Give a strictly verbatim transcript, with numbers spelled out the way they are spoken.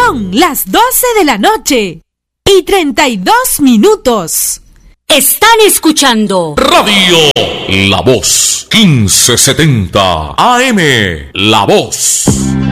Son las doce de la noche y treinta y dos minutos. Están escuchando Radio La Voz, quince setenta A M. La Voz.